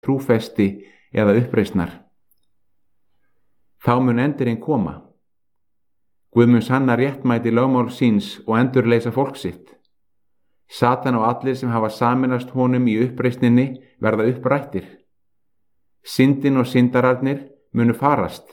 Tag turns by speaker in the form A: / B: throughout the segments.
A: trúfesti eða uppreisnar. Þá mun endurinn koma. Guð mun sanna réttmæti lögmál síns og endurleysa fólk sitt. Satan og allir sem hafa sameinast honum í uppreisninni verða upprættir. Syndin og syndararnir munu farast.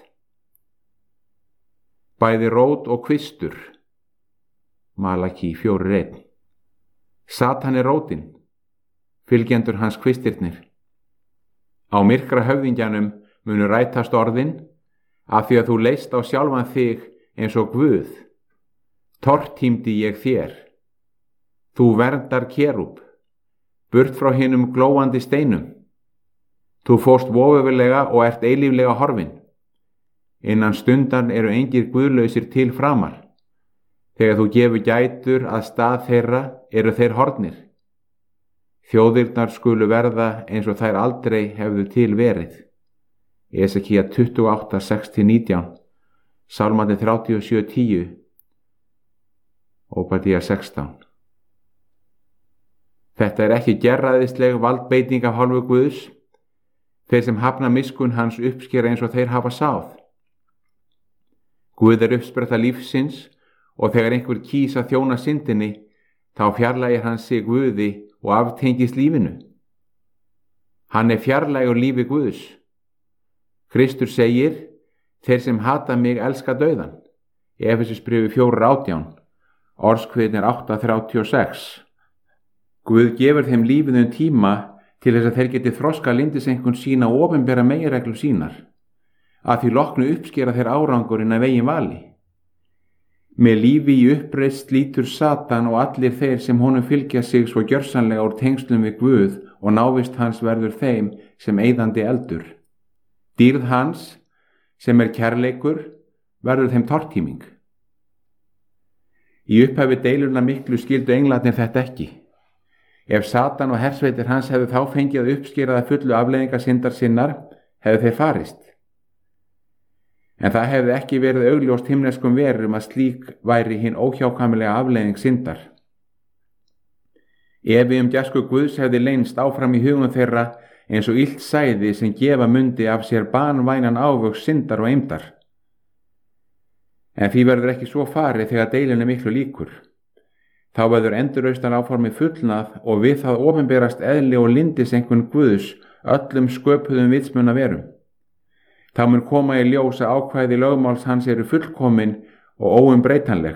A: Bæði rót og kvistur. Malaki 4:1. Satan er rótin, fylgjendur hans kvistirnir. Á myrkra höfðingjanum munu rætast orðin, af því að þú leist á sjálfan þig eins og Guð. Tortímdi ég þér. Þú verndar kerúb, burt frá hinum glóandi steinum. Þú fórst voveiflega og ert eilíflega horfin. Innan stundan eru engir guðlausir til framar. Þegar þú gefur gætur að stað þeirra eru þeir horfnir. Þjóðirnar skulu verða eins og þær aldrei hefðu til verið. Esekía 28:6-19, Sálmandi 37:10, Óbadía 16. Þetta er ekki gerræðisleg valdbeiting af hálfu Guðs. Þeir sem hafna miskunn hans uppskera eins og þeir hafa sáð. Guð er uppspretta lífsins og þegar einhver kýs að þjóna syndinni, þá fjarlægir hann sig Guði og aftengist lífinu. Hann er fjarlægur lífi Guðs. Kristur segir, þeir sem hata mig elska dauðan. Efesusbréfi 4:18, Orðskviðnir 8:36. Guð gefur þeim lífið tíma til þess að þeir geti þroska lyndiseinkun sína og opinbera meginreglur sínar. Að því loknu uppskera þeir árangurinn af eigin vali. Með lífi í uppreist lítur Satan og allir þeir sem honum fylgja sig svo gjörsamlega úr tengslum við Guð og návist hans verður þeim sem eyðandi eldur. Dýrð hans, sem er kærleikur, verður þeim tortíming. Í upphafi deilurnar miklu skildu englarnir þetta ekki. Ef Satan og hersveitir hans hefðu þá fengið að uppskera það fullu afleiðingar syndar sinnar, hefðu þeir farist. En það hefði ekki verið augljóst himneskum verum að slík væri hinn óhjákvæmilega afleiðing syndar. Efi gæsku Guðs hefði leynst áfram í hugum þeirra eins og illt sæði sem gefa mundi af sér banvænan ávöxt syndar og eymdar. En því verður ekki svo farið þegar deilinu miklu líkur. Þá verður endurraustan áformi fullnað og við það opinberast eðli og lyndiseinkun Guðs öllum sköpuðum vitsmuna verum. Þá mun koma í ljós að ákvæði lögmáls hans eru fullkomin og óumbreytanleg.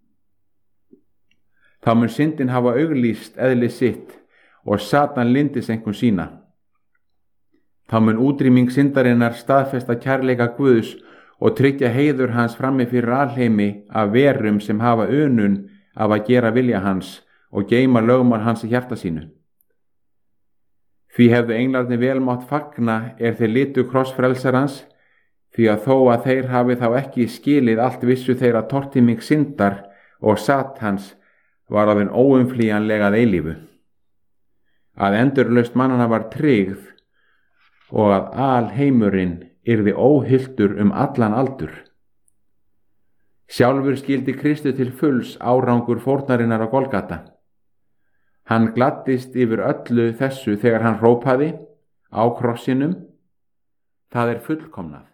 A: Þá mun syndin hafa auglýst eðli sitt og Satan lyndiseinkun sína. Þá mun útrýming syndarinnar staðfesta kærleika Guðs og tryggja heiður hans frammi fyrir alheimi af verum sem hafa unun af að gera vilja hans og geyma lögmál hans í hjarta sínu. Því hefðu englarnir vel mátt fagna þeir litu krossfrelsarans, því að þó að þeir hafi þá ekki skilið allt vissu þeirra tortíming syndar og Satans var á þenn óumflýjanlega að eilífu. Að endurlaust mannana var tryggð og að alheimurinn yrði óhyltur allan aldur. Sjálfur skildi Kristu til fulls árangur fórnarinnar á Golgata. Hann gladdist yfir öllu þessu þegar hann hrópaði á krossinum: Það er fullkomnað.